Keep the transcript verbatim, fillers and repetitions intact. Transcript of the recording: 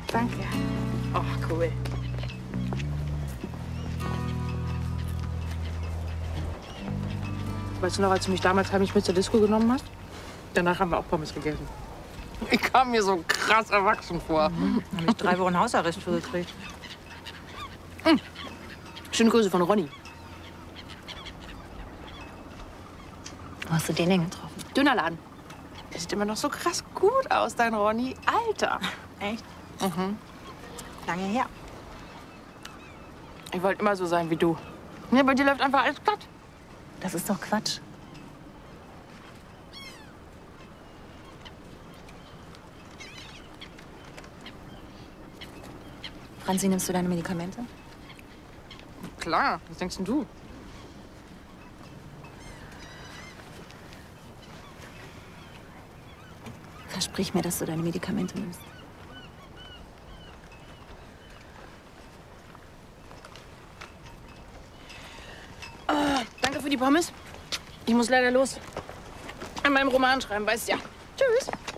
Danke. Oh, cool. Weißt du noch, als du mich damals heimlich mit zur Disco genommen hast? Danach haben wir auch Pommes gegessen. Ich kam mir so krass erwachsen vor. Mhm. Da habe ich drei Wochen Hausarrest für gekriegt. Mhm. Schöne Grüße von Ronny. Wo hast du den denn getroffen? Dönerladen. Der sieht immer noch so krass gut aus, dein Ronny. Alter. Echt? Mhm. Lange her. Ich wollte immer so sein wie du. Ja, bei dir läuft einfach alles glatt. Das ist doch Quatsch. Franzi, nimmst du deine Medikamente? Klar, was denkst denn du? Versprich mir, dass du deine Medikamente nimmst. Oh, danke für die Pommes. Ich muss leider los. An meinem Roman schreiben, weißt ja. Tschüss.